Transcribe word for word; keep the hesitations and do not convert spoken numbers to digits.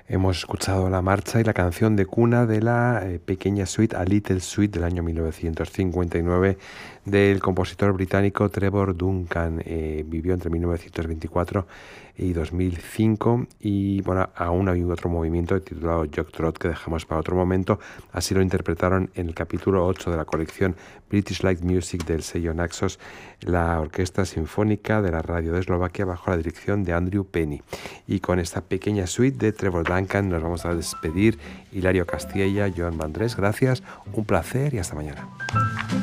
Hemos escuchado la marcha y la canción de cuna de la eh, pequeña suite, A Little Suite, del año mil novecientos cincuenta y nueve, del compositor británico Trevor Duncan. Eh, vivió entre mil novecientos veinticuatro y dos mil cinco, y bueno, aún hay otro movimiento titulado Jog Trot que dejamos para otro momento. Así lo interpretaron en el capítulo ocho de la colección British Light Music del sello Naxos, la Orquesta Sinfónica de la Radio de Eslovaquia bajo la dirección de Andrew Penny. Y con esta pequeña suite de Trevor Duncan nos vamos a despedir. Hilario Castilla, Joan Vandrés, gracias, un placer y hasta mañana.